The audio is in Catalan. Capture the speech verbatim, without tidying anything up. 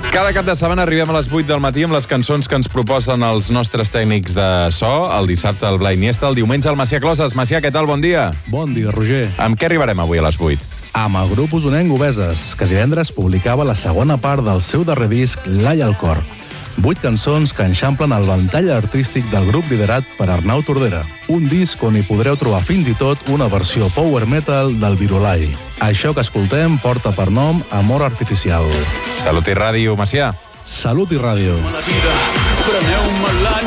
Cada cap de setmana arribem a les vuit del matí amb les cançons que ens proposen els nostres tècnics de so. El dissabte el Blai Iniesta, el diumenge el Macià Closes. Macià, què tal? Bon dia. Bon dia, Roger. Amb què arribarem avui a les vuit? Amb el grup usonenc Obeses, que divendres publicava la segona part del seu darrer disc, L'All al cor. Vuit cançons que enxamplen el ventall artístic del grup liderat per Arnau Tordera. Un disc on hi podreu trobar fins i tot una versió power metal del Virolai. Això que escoltem porta per nom Amor Artificial. Salut i ràdio, Macià. Salut i ràdio. Preneu-me l'ànima.